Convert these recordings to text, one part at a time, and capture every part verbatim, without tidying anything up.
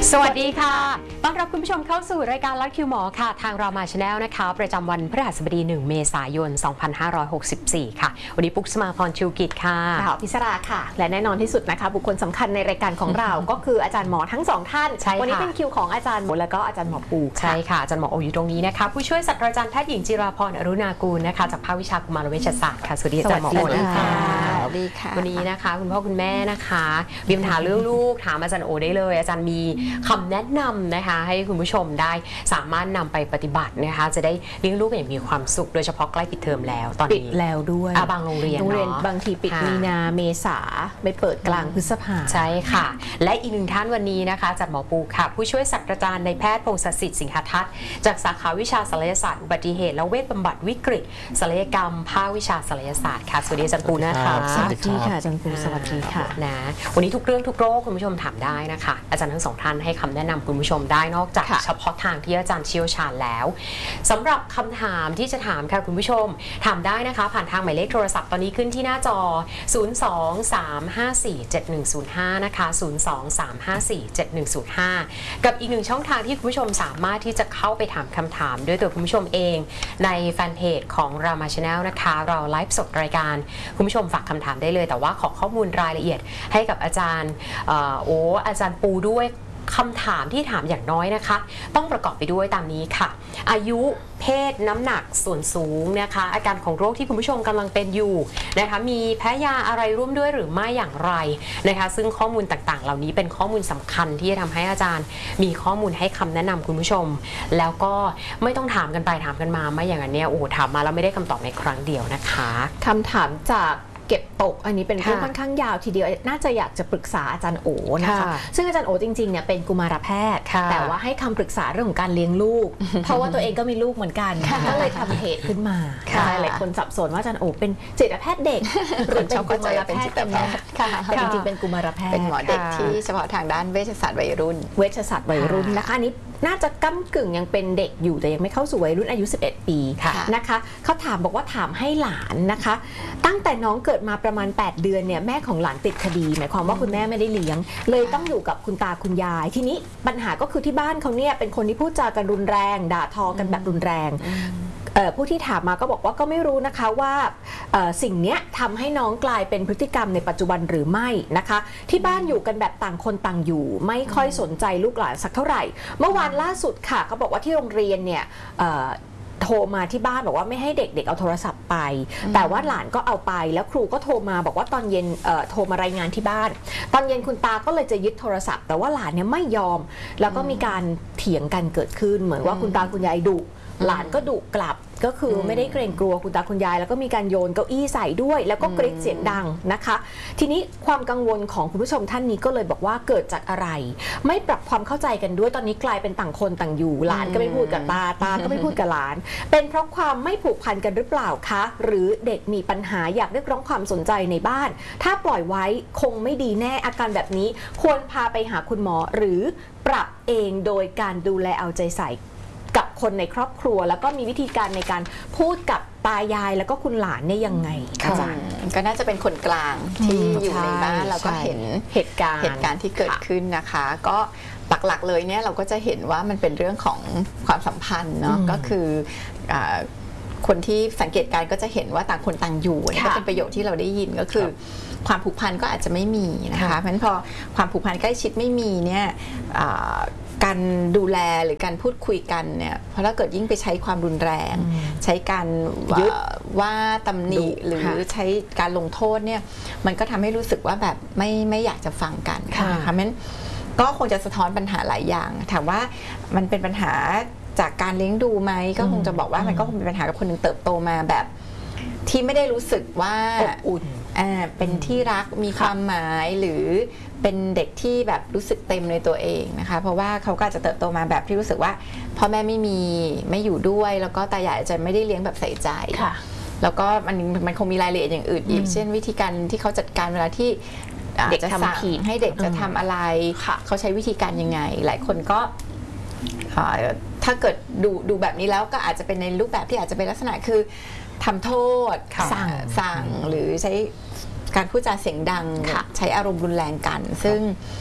สวัสดีค่ะต้อนรับคุณผู้ชมเข้าสู่รายการลักคิวหมอค่ะทางรามาชาแนลนะคะประจำวันพฤหัสบดีหนึ่งเมษายนสองพันห้าร้อยหกสิบสี่ค่ะวันนี้ปุ๊กสมาพรชิวกิจค่ะค่ะพิศราค่ะและแน่นอนที่สุดนะคะบุคคลสำคัญในรายการของเรา ก็คืออาจารย์หมอทั้งสองท่านวันนี้เป็นคิวของอาจารย์หมอแล้วก็อาจารย์หมอปูใช่ค่ะอาจารย์หมอโออยู่ตรงนี้นะคะผู้ช่วยศาสตราจารย์แพทย์หญิงจิราพรอรุณากูลนะคะจากภาควิชากุมารเวชศาสตร์ค่ะสวัสดีอาจารย์หมอโอค่ะสวัสดีค่ะวันนี้นะคะคุณพ่อคุณแม่นะคะมีปัญหาเรื่องลูกถามอาจารย์โอได้เลยอาจารย์มีคำแนะนำนะคะให้คุณผู้ชมได้สามารถนำไปปฏิบัตินะคะจะได้เลี้ยงลูกอย่างมีความสุขโดยเฉพาะใกล้ปิดเทอมแล้วตอนนี้ปิดแล้วด้วยบางโรงเรียนโรงเรียนบางทีปิดมีนาเมษาไม่เปิดกลางพฤษภาใช่ค่ะและอีกหนึ่งท่านวันนี้นะคะอาจารย์หมอปูค่ะผู้ช่วยศาสตราจารย์ในแพทย์พงศสิทธิ์สิงหทัศน์จากสาขาวิชาศัลยศาสตร์อุบัติเหตุและเวชบำบัดวิกฤตศัลยกรรมภาควิชาศัลยศาสตร์ค่ะสวัสดีอาจารย์ปูนะคะสวัสดีค่ะอาจารย์ปูสวัสดีค่ะนะวันนี้ทุกเรื่องทุกโรคคุณผู้ชมถามได้นะคะอาจารย์ทั้งสองท่านให้คำแนะนำคุณผู้ชมได้นอกจากเฉพาะทางที่อาจารย์เชี่ยวชาญแล้วสำหรับคำถามที่จะถามค่ะคุณผู้ชมถามได้นะคะผ่านทางหมายเลขโทรศัพท์ตอนนี้ขึ้นที่หน้าจอศูนย์ สอง สาม ห้า สี่ เจ็ด หนึ่ง ศูนย์ ห้านะคะศูนย์ สอง สาม ห้า สี่ เจ็ด หนึ่ง ศูนย์ ห้ากับอีกหนึ่งช่องทางที่คุณผู้ชมสามารถที่จะเข้าไปถามคำถามด้วยตัวคุณผู้ชมเองในแฟนเพจของรามาชาแนลนะคะเราไลฟ์สดรายการคุณผู้ชมฝากคำถามได้เลยแต่ว่าขอข้อมูลรายละเอียดให้กับอาจารย์โอ้อาจารย์ปูด้วยคำถามที่ถามอย่างน้อยนะคะต้องประกอบไปด้วยตามนี้ค่ะอายุเพศน้ำหนักส่วนสูงนะคะอาการของโรคที่คุณผู้ชมกำลังเป็นอยู่นะคะมีแพ้ยาอะไรร่วมด้วยหรือไม่อย่างไรนะคะซึ่งข้อมูลต่างๆเหล่านี้เป็นข้อมูลสำคัญที่จะทำให้อาจารย์มีข้อมูลให้คำแนะนำคุณผู้ชมแล้วก็ไม่ต้องถามกันไปถามกันมาไม่อย่างนั้นเนี่ยโอ้ถามมาแล้วไม่ได้คำตอบในครั้งเดียวนะคะคำถามจากเก็บตกอันนี้เป็นเรื่องค่อนข้างยาวทีเดียวน่าจะอยากจะปรึกษาอาจารย์โอนะคะซึ่งอาจารย์โอจริงๆเนี่ยเป็นกุมารแพทย์แต่ว่าให้คำปรึกษาเรื่องของการเลี้ยงลูกเพราะว่าตัวเองก็มีลูกเหมือนกันก็เลยทำเพจขึ้นมาหลายคนสับสนว่าอาจารย์โอเป็นจิตแพทย์เด็กหรือเป็นกุมารแพทย์กันนะแต่จริงๆเป็นกุมารแพทย์เป็นหมอเด็กที่เฉพาะทางด้านเวชศาสตร์วัยรุ่นเวชศาสตร์วัยรุ่นนะคะอันนี้น่าจะก้ำกึ่งยังเป็นเด็กอยู่แต่ยังไม่เข้าสู่วัยรุ่นอายุสิบเอ็ดปีนะคะเขาถามบอกว่าถามให้หลานนะคะตั้งแต่น้องเกิดมาประมาณแปดเดือนเนี่ยแม่ของหลานติดคดีหมายความว่าคุณแม่ไม่ได้เลี้ยงเลยต้องอยู่กับคุณตาคุณยายทีนี้ปัญหาก็คือที่บ้านเขาเนี่ยเป็นคนที่พูดจากันรุนแรงด่าทอกันแบบรุนแรงผู้ที่ถามมาก็บอกว่าก็ไม่รู้นะคะว่าสิ่งนี้ทำให้น้องกลายเป็นพฤติกรรมในปัจจุบันหรือไม่นะคะที่บ้านอยู่กันแบบต่างคนต่างอยู่ไม่ค่อยสนใจลูกหลานสักเท่าไหร่เมื่อวานล่าสุดค่ะเขาบอกว่าที่โรงเรียนเนี่ยโทรมาที่บ้านบอกว่าไม่ให้เด็กๆเอาโทรศัพท์ไปแต่ว่าหลานก็เอาไปแล้วครูก็โทรมาบอกว่าตอนเย็นโทรมารายงานที่บ้านตอนเย็นคุณตาก็เลยจะยึดโทรศัพท์แต่ว่าหลานเนี่ยไม่ยอมแล้วก็มีการเถียงกันเกิดขึ้นเหมือนว่าคุณตาคุณยายดุหลานก็ดุกลับก็คือไม่ได้เกรงกลัวคุณตาคุณยายแล้วก็มีการโยนเก้าอี้ใส่ด้วยแล้วก็กรีดเสียงดังนะคะทีนี้ความกังวลของคุณผู้ชมท่านนี้ก็เลยบอกว่าเกิดจากอะไรไม่ปรับความเข้าใจกันด้วยตอนนี้กลายเป็นต่างคนต่างอยู่หลานก็ไม่พูดกับตาตาก็ไม่พูดกับหลานเป็นเพราะความไม่ผูกพันกันหรือเปล่าคะหรือเด็กมีปัญหาอยากเรียกร้องความสนใจในบ้านถ้าปล่อยไว้คงไม่ดีแน่อาการแบบนี้ควรพาไปหาคุณหมอหรือปรับเองโดยการดูแลเอาใจใส่กับคนในครอบครัวแล้วก็มีวิธีการในการพูดกับตายายแล้วก็คุณหลานเนี่ยยังไงอาจารย์ก็น่าจะเป็นคนกลางที่อยู่ในบ้านแล้วก็เห็นเหตุการณ์เหตุการณ์ที่เกิดขึ้นนะคะก็หลักๆเลยเนี่ยเราก็จะเห็นว่ามันเป็นเรื่องของความสัมพันธ์เนาะก็คือคนที่สังเกตการก็จะเห็นว่าต่างคนต่างอยู่นี่ก็เป็นประโยคที่เราได้ยินก็คือความผูกพันก็อาจจะไม่มีนะคะเพราะฉะนั้นพอความผูกพันใกล้ชิดไม่มีเนี่ยการดูแลหรือการพูดคุยกันเนี่ยเพราะถ้าเกิดยิ่งไปใช้ความรุนแรงใช้การยึดว่าตำหนิหรือใช้การลงโทษเนี่ยมันก็ทำให้รู้สึกว่าแบบไม่ไม่อยากจะฟังกันนะคะเพราะฉะนั้นก็คงจะสะท้อนปัญหาหลายอย่างถามว่ามันเป็นปัญหาจากการเลี้ยงดูไหมก็คงจะบอกว่ามันก็คงเป็นปัญหากับคนหนึ่งเติบโตมาแบบที่ไม่ได้รู้สึกว่าอบอุ่นเป็นที่รักมีความหมายหรือเป็นเด็กที่แบบรู้สึกเต็มในตัวเองนะคะเพราะว่าเขาก็จะเติบโตมาแบบที่รู้สึกว่าพ่อแม่ไม่มีไม่อยู่ด้วยแล้วก็ตายายจะไม่ได้เลี้ยงแบบใส่ใจแล้วก็มันมันคงมีรายละเอียดอย่างอื่นอีกเช่นวิธีการที่เขาจัดการเวลาที่เด็กทำผิดให้เด็กจะทำอะไรเขาใช้วิธีการยังไงหลายคนก็ถ้าเกิดดูดูแบบนี้แล้วก็อาจจะเป็นในรูปแบบที่อาจจะเป็นลักษณะคือทำโทษสั่งสั่งหรือใช้การพูดจาเสียงดังใช้อารมณ์รุนแรงกันซึ่ง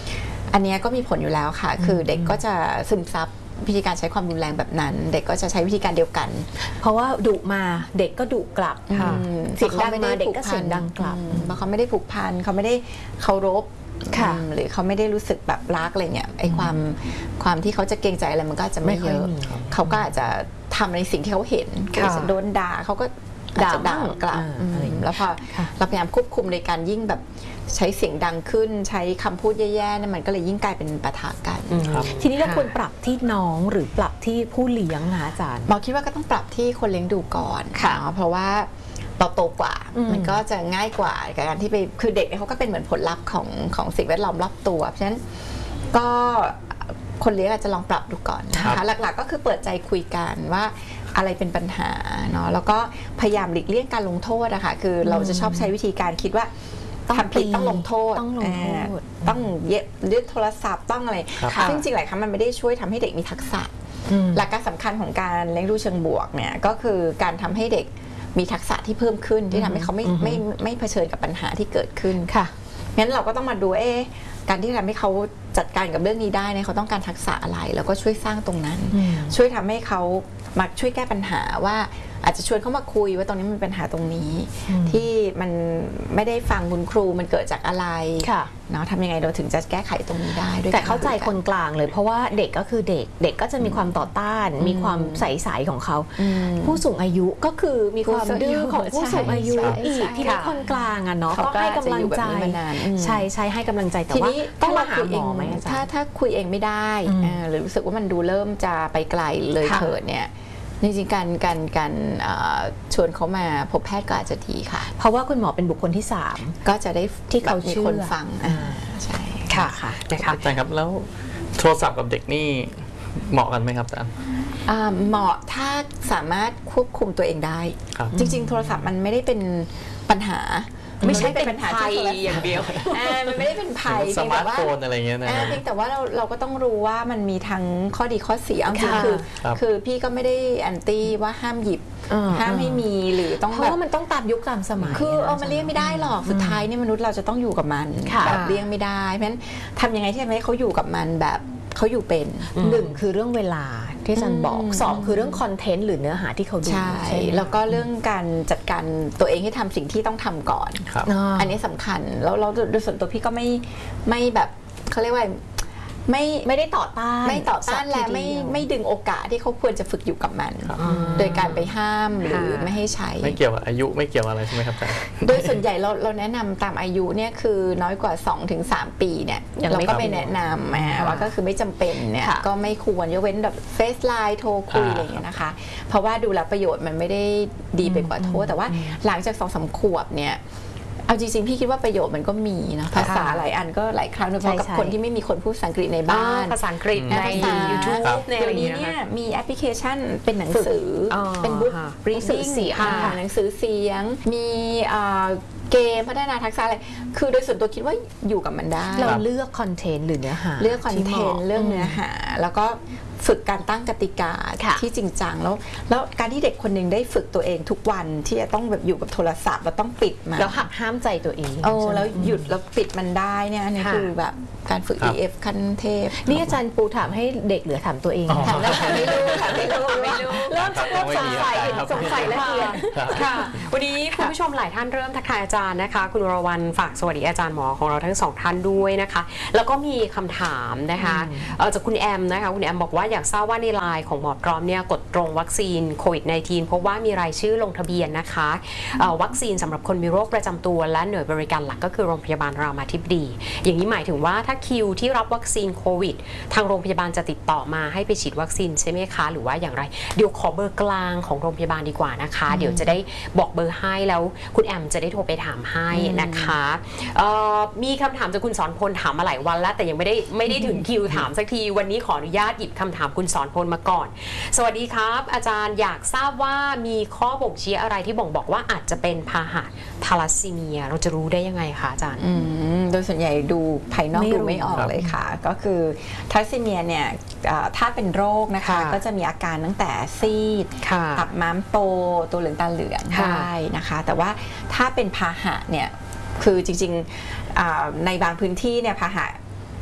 อันนี้ก็มีผลอยู่แล้วค่ะคือเด็กก็จะซึมซับวิธีการใช้ความรุนแรงแบบนั้นเด็กก็จะใช้วิธีการเดียวกันเพราะว่าดุมาเด็กก็ดุกลับเสียงดังมาเด็กก็เสียงดังกลับเพราะเขาไม่ได้ผูกพันเขาไม่ได้เคารพหรือเขาไม่ได้รู้สึกแบบรักอะไรเงี้ยไอ้ความความที่เขาจะเกรงใจอะไรมันก็จะไม่เยอะเขาก็อาจจะทำในสิ่งที่เขาเห็นเกิดโดนด่าเขาก็ด่าด่ากลับแล้วพอเราพยายามควบคุมในการยิ่งแบบใช้เสียงดังขึ้นใช้คำพูดแย่ๆนั่นมันก็เลยยิ่งกลายเป็นปะทะกันทีนี้เราควรปรับที่น้องหรือปรับที่ผู้เลี้ยงนะอาจารย์หมอคิดว่าก็ต้องปรับที่คนเลี้ยงดูก่อนเพราะว่าเราโตกว่ามันก็จะง่ายกว่าการที่ไปคือเด็กเขาก็เป็นเหมือนผลลัพธ์ของของสิ่งแวดล้อมรอบตัวเพราะฉะนั้นก็คนเลี้ยงอาจจะลองปรับดูก่อนนะคะหลักๆก็คือเปิดใจคุยกันว่าอะไรเป็นปัญหาเนาะแล้วก็พยายามหลีกเลี่ยงการลงโทษนะคะคือเราจะชอบใช้วิธีการคิดว่าทำผิดต้องลงโทษต้องลงโทษต้องเย็บยึดโทรศัพท์ต้องอะไรซึ่งจริงๆหลายครั้งมันไม่ได้ช่วยทำให้เด็กมีทักษะหลักการสำคัญของการเลี้ยงดูเชิงบวกเนี่ยก็คือการทำให้เด็กมีทักษะที่เพิ่มขึ้นที่ทำให้เขาไม่ไม่ไม่เผชิญกับปัญหาที่เกิดขึ้นค่ะงั้นเราก็ต้องมาดูเอ๊ะการที่ทำให้เขาจัดการกับเรื่องนี้ได้เนี่ยเขาต้องการทักษะอะไรแล้วก็ช่วยสร้างตรงนั้นช่วยทำให้เขามาช่วยแก้ปัญหาว่าอาจจะชวนเขามาคุยว่าตรงนี้มันเป็นปัญหาตรงนี้ที่มันไม่ได้ฟังคุณครูมันเกิดจากอะไรเนาะทำยังไงเราถึงจะแก้ไขตรงนี้ได้ด้วยแต่เข้าใจคนกลางเลยเพราะว่าเด็กก็คือเด็กเด็กก็จะมีความต่อต้านมีความใสๆของเขาผู้สูงอายุก็คือมีความดื้อของผู้สูงอายุอีกที่เป็นคนกลางอะเนาะก็ให้กำลังใจใช่ใช่ให้กำลังใจแต่ว่าต้องมาหาหมอไหมอาจารย์ถ้าถ้าคุยเองไม่ได้หรือรู้สึกว่ามันดูเริ่มจะไปไกลเลยเถิดเนี่ยจริงๆการการการชวนเขามาพบแพทย์ก็อาจจะดีค่ะเพราะว่าคุณหมอเป็นบุคคลที่สามก็จะได้ที่เขามีคนฟังใช่ค่ะค่ะนะคะอาจารย์ครับแล้วโทรศัพท์กับเด็กนี่เหมาะกันไหมครับอาจารย์เหมาะถ้าสามารถควบคุมตัวเองได้จริงๆโทรศัพท์มันไม่ได้เป็นปัญหาไม่ใช่เป็นปัญหาที่อย่างเดียวมันไม่ได้เป็นภัยสมาร์ทโฟนอะไรเงี้ยนะเพียงแต่ว่าเราเราก็ต้องรู้ว่ามันมีทั้งข้อดีข้อเสียจริงคือคือพี่ก็ไม่ได้แอนตี้ว่าห้ามหยิบห้ามให้มีหรือต้องเพราะว่ามันต้องตามยุคตามสมัยคือเอามาเลี้ยงไม่ได้หรอกสุดท้ายเนี่ยมนุษย์เราจะต้องอยู่กับมันแบบเลี้ยงไม่ได้เพราะฉะนั้นทำยังไงที่จะให้เขาอยู่กับมันแบบเขาอยู่เป็นหนึ่งคือเรื่องเวลาที่อาจารย์บอกสองคือเรื่องคอนเทนต์หรือเนื้อหาที่เขาดูใช่แล้วก็เรื่องการจัดการตัวเองให้ทำสิ่งที่ต้องทำก่อนอันนี้สำคัญแล้วเราโดยส่วนตัวพี่ก็ไม่ไม่แบบเขาเรียกว่าไม่ไม่ได้ต่อต้านไม่ต่อต้านและไม่ไม่ดึงโอกาสที่เขาควรจะฝึกอยู่กับมันโดยการไปห้ามหรือไม่ให้ใช้ไม่เกี่ยวกับอายุไม่เกี่ยวอะไรใช่ไหมครับอาจารย์โดยส่วนใหญ่เราเราแนะนำตามอายุเนี่ยคือน้อยกว่า สองถึงสาม ปีเนี่ยเราก็ไม่แนะนำว่าก็คือไม่จำเป็นเนี่ยก็ไม่ควรยกเว้นแบบเฟซไลน์โทรคุยอะไรอย่างเงี้ยนะคะเพราะว่าดูแลประโยชน์มันไม่ได้ดีไปกว่าโทษแต่ว่าหลังจาก สองสาม ขวบเนี่ยเอาจริงๆพี่คิดว่าประโยชน์มันก็มีนะภาษาหลายอันก็หลายครั้งโดยเฉพาะกับคนที่ไม่มีคนพูดภาษาอังกฤษในบ้านภาษาอังกฤษใน ยูทูบ ในอะไรนี้เนี่ยมีแอปพลิเคชันเป็นหนังสือเป็นบุ๊กหนังสือเสียงหนังสือเสียงมีเกมพัฒนาทักษะอะไรคือโดยส่วนตัวคิดว่าอยู่กับมันได้เราเลือกคอนเทนต์หรือเนื้อหาเลือกคอนเทนต์เรื่องเนื้อหาแล้วก็ฝึกการตั้งกติกาที่จริงจังแล้วแล้วการที่เด็กคนหนึ่งได้ฝึกตัวเองทุกวันที่จะต้องแบบอยู่กับโทรศัพท์แล้วต้องปิดมันแล้วหักห้ามใจตัวเองโอ้แล้วหยุดแล้วปิดมันได้เนี่ยอันนี้คือแบบการฝึก อี เอฟ ขั้นเทพนี่อาจารย์ปูถามให้เด็กหรือถามตัวเองถามแล้วถามไม่รู้ถามไม่รู้ไม่รู้เริ่มจะสงสัยสงสัยละเอียดค่ะวันนี้คุณผู้ชมหลายท่านเริ่มทักทายอาจารย์นะคะคุณวรวรรณฝากสวัสดีอาจารย์หมอของเราทั้งสองท่านด้วยนะคะแล้วก็มีคำถามนะคะจากคุณแอมนะคะคุณแอมบอกว่าอยากทราบว่าในไลน์ของหมอพร้อมเนี่ยกดตรงวัคซีนโควิด สิบเก้า เพราะว่ามีรายชื่อลงทะเบียนนะคะวัคซีนสำหรับคนมีโรคประจำตัวและหน่วยบริการหลักก็คือโรงพยาบาลรามาธิบดีอย่างนี้หมายถึงว่าถ้าคิวที่รับวัคซีนโควิดทางโรงพยาบาลจะติดต่อมาให้ไปฉีดวัคซีนใช่ไหมคะหรือว่าอย่างไรเดี๋ยวขอเบอร์กลางของโรงพยาบาลดีกว่านะคะเดี๋ยวจะได้บอกเบอร์ให้แล้วคุณแอมจะได้โทรไปถามให้นะคะมีคำถามจากคุณสอนพลถามมาหลายวันแล้วแต่ยังไม่ได้ไม่ได้ถึงคิวถามสักทีวันนี้ขออนุญาตหยิบคำถามคุณสอนพลมาก่อนสวัสดีครับอาจารย์อยากทราบว่ามีข้อบ่งชี้อะไรที่บ่งบอกว่าอาจจะเป็นพาหะทาลัสซีเมียเราจะรู้ได้ยังไงคะอาจารย์โดยส่วนใหญ่ดูภายนอกดูไม่ออกเลยค่ะก็คือทาลัสซีเมียเนี่ยถ้าเป็นโรคนะคะก็จะมีอาการตั้งแต่ซีดตับม้ามโตตัวเหลืองตาเหลืองได้นะคะแต่ว่าถ้าเป็นพาหะเนี่ยคือจริงๆในบางพื้นที่เนี่ยพาหะ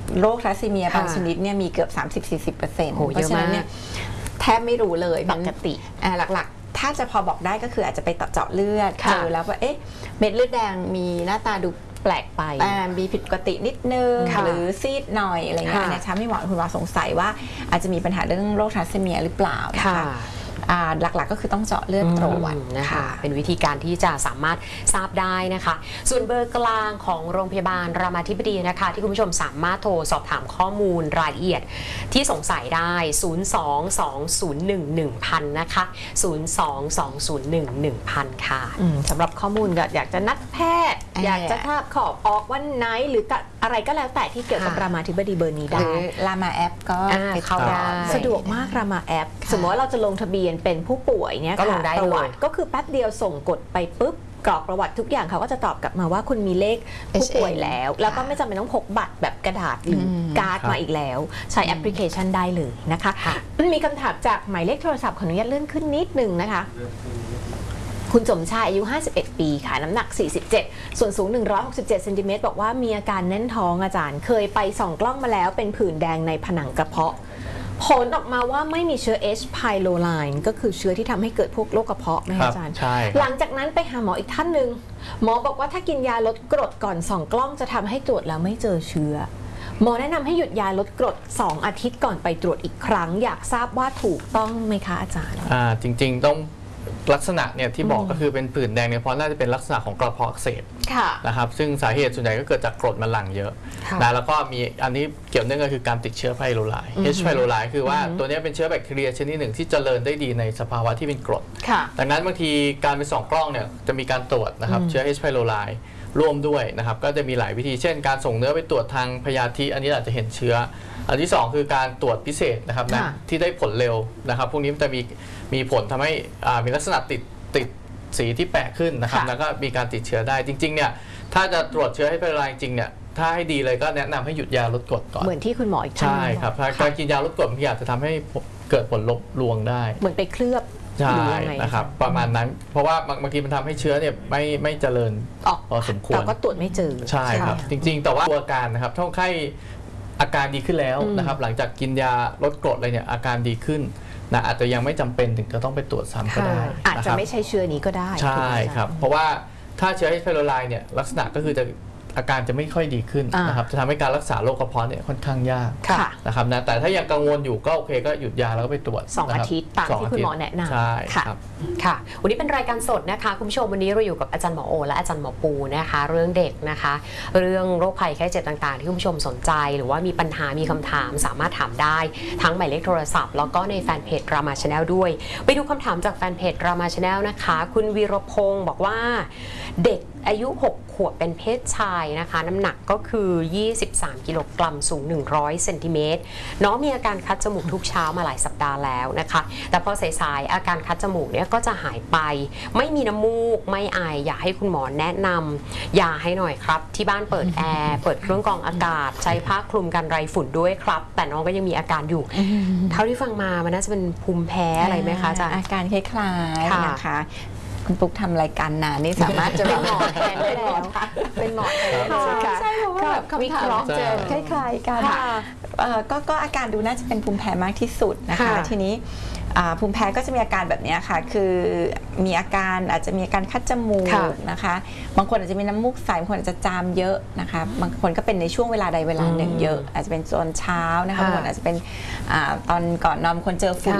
โรคทรัสซีเมียค่ะบางชนิดเนี่ยมีเกือบ สามสิบถึงสี่สิบเปอร์เซ็นต์โหเพราะฉะนั้นเยอะมากเนี่ยแทบไม่รู้เลยปกติอ่าหลักๆ ถ้าจะพอบอกได้ก็คืออาจจะไปเจาะเลือดค่ะเจอแล้วว่าเอ๊ะเม็ดเลือดแดงมีหน้าตาดูแปลกไปอ่ามีผิดปกตินิดนึงค่ะหรือซีดหน่อยอะไรเงี้ยค่ะเนี่ยทำให้หมอคุณหมอสงสัยว่าอาจจะมีปัญหาเรื่องโรคทรัสซีเมียหรือเปล่านะค่ะคะอ่าหลักๆก็คือต้องเจาะเลือดตรวจอืมนะคะค่ะเป็นวิธีการที่จะสามารถทราบได้นะคะ ส่วนเบอร์กลางของโรงพยาบาลรามาธิบดีนะคะ ที่คุณผู้ชมสามารถโทรสอบถามข้อมูลรายละเอียดที่สงสัยได้ ศูนย์ สอง สอง ศูนย์ หนึ่ง หนึ่ง ศูนย์ ศูนย์ นะคะ ศูนย์ สอง สอง ศูนย์ หนึ่ง หนึ่ง ศูนย์ ค่ะอืมสำหรับข้อมูลก็อยากจะนัดแพทย์อ่าอยากจะทราบขอบออกวันไหนหรือก็อะไรก็แล้วแต่ที่เกี่ยวกับค่ะรามาธิบดีเบอร์นี้หได้รือลามาแอปก็อ่าไปเข้าได้สะดวกมากรามาแอปค่ะสมมติว่าเราจะลงทะเบียนเป็นผู้ป่วยเนี่ยก็ลค่ะงได้ประวัเลติยก็คือแป๊บเดียวส่งกดไปปุ๊บกรอกประวัติทุกอย่างเขาก็จะตอบกลับมาว่าคุณมีเลขผู้ป่วยแล้ว แล้วก็ไม่จำเป็นต้องพกบัตรแบบกระดาษหรืออมการ์ดมาอีกแล้ว ใช้แอปพลิเคชันได้เลยนะคะค่ะมีคำถามจากหมายเลขโทรศัพท์ขออนุญาตเลื่อนขึ้นนิดนึงนะคะ คุณสมชายอายุ ห้าสิบเอ็ด ปีค่ะ น้ำหนัก สี่สิบเจ็ด ส่วนสูง หนึ่งร้อยหกสิบเจ็ด เซนติเมตร บอกว่ามีอาการแน่นท้องอาจารย์ เคยไปส่องกล้องมาแล้วเป็นผื่นแดงในผนังกระเพาะ ผลออกมาว่าไม่มีเชื้อ H. pylori ก็คือเชื้อที่ทำให้เกิดพวกโรคกระเพาะนะครัคะบอาจารย์ใช่หลังจากนั้นไปหาหมออีกท่านหนึ่งหมอบอกว่าถ้ากินยาลดกรดก่อนส่องกล้องจะทำให้ตรวจแล้วไม่เจอเชื้อ หมอแนะนำให้หยุดยาลดกรด สอง อาทิตย์ก่อนไปตรวจอีกครั้ง อยากทราบว่าถูกต้องไหมคะอาจารย์อ่าจริงๆต้องลักษณะเนี่ยที่บอกก็คือเป็นผื่นแดงเนี่ยเพราะน่าจะเป็นลักษณะของกระเพาะอักเสบค่ะนะครับซึ่งสาเหตุส่วนใหญ่ก็เกิดจากกรดมันหลั่งเยอะค่ะนะแล้วก็มีอันนี้เกี่ยวเนื่องก็คือการติดเชื้อไพโรไล H. pylori คือว่าตัวเนี้ยเป็นเชื้อแบคทีเรียชนิดหนึ่งที่เจริญได้ดีในสภาวะที่เป็นกรดค่ะดังนั้นบางทีการไปส่องกล้องเนี่ยจะมีการตรวจนะครับเชื้อ H. pylori ร่วมด้วยนะครับก็จะมีหลายวิธีเช่น การส่งเนื้อไปตรวจทางพยาธิอันนี้อาจจะเห็นเชื้อ อันที่สองคือการตรวจพิเศษนะครับนะค่ะที่ได้ผลเร็วนะครับพวกนี้มันจะมีมีผลทำให้อ่ามีลักษณะติดติดสีที่แปลกขึ้นนะครับค่ะแล้วก็มีการติดเชื้อได้จริงๆเนี่ยถ้าจะตรวจเชื้อ H. pylori จริงๆเนี่ยถ้าให้ดีเลยก็แนะนำให้หยุดยาลดกรดก่อนเหมือนที่คุณหมออีกท่านใช่ครับถ้าการกินยาลดกรดบางทีอาจจะทำให้เกิดผลลบลวงได้เหมือนไปเคลือบใช่หรือยังไงนะครับประมาณนั้น เพราะว่าบางบางทีมันทำให้เชื้อเนี่ยไม่ไม่เจริญออกพอสมควรเราก็ตรวจไม่เจอใช่ครับจริงๆ แต่ว่าตัวอาการนะครับถ้าคนไข้อาการดีขึ้นแล้วนะครับหลังจากกินยาลดกรดอะไรเนี่ยอาการดีขึ้นนะอาจจะยังไม่จำเป็นถึงจะต้องไปตรวจซ้ำก็ได้อาจนจะครับไม่ใช่เชื้อนี้ก็ได้ใช่ถูกไหมครับเพราะว่าถ้าเชื้อ H. pylori เนี่ยลักษณะก็คือจะอาการจะไม่ค่อยดีขึ้นอ่านนะครับจะทำให้การรักษาโรคกระเพาะเนี่ยค่อนข้างยากค่ะนะครับนะแต่ถ้ายังกังวลอยู่ก็โอเคก็หยุดยาแล้วก็ไปตรวจสองนะคอารับทิตย์ตามสงที่คุณหมอทิตย์แนะนำใช่ค่ะครับค่ะ วันนี้เป็นรายการสดนะคะคุณผู้ชมวันนี้เราอยู่กับอาจารย์หมอโอและอาจารย์หมอปูนะคะ เรื่องเด็กนะคะ เรื่องโรคภัยไข้เจ็บต่างๆ ที่คุณผู้ชมสนใจ หรือว่ามีปัญหามีคำถามสามารถถามได้ทั้งหมายเลขโทรศัพท์แล้วก็ในแฟนเพจ Rama Channel ด้วย ไปดูคำถามจากแฟนเพจ Rama Channel นะคะ คุณวีรพงศ์บอกว่าเด็กอายุหกขวบเป็นเพศชายนะคะน้ำหนักก็คือยี่สิบสามกิโลกรัมสูงหนึ่งร้อยเซนติเมตรน้องมีอาการคัดจมูกทุกเช้ามาหลายสัปดาห์แล้วนะคะแต่พอสายๆอาการคัดจมูกเนี่ยก็จะหายไปไม่มีน้ำมูกไม่ไออยากให้คุณหมอแนะนำยาให้หน่อยครับที่บ้านเปิดแอร์เปิดเครื่องกรองอากาศใช้ผ้าคลุมกันไรฝุ่นด้วยครับแต่น้องก็ยังมีอาการอยู่เท่าที่ฟังมามันน่าจะเป็นภูมิแพ้อะไรไหมคะอาจารย์อาการคล้ายๆค่ะนะคะคุณปุ๊กทำรายการนานนี่สามารถจะเป็นหมอแทนได้แล้วเป็นหมอแทนได้แล้วค่ะใช่เพราะว่าแบบวิคำเคถามราะห์เจอคล้ายๆกันค่ะเอ่อก็ก็อาการดูน่าจะเป็นภูมิแพ้มากที่สุดนะคะค่ะทีนี้อ่าภูมิแพ้ก็จะมีอาการแบบนี้ค่ะคือมีอาการอาจจะมีอาการคัดจมูกค่ะนะคะบางคนอาจจะมีน้ำมูกใสบางคนอาจจะจามเยอะนะคะบางคนก็เป็นในช่วงเวลาใดเวลาหนึ่งเยอะ อาจจะเป็นตอนเช้านะคะค่ะบางคนอาจจะเป็นอ่าตอนก่อนนอนบางคนเจอฝุ่น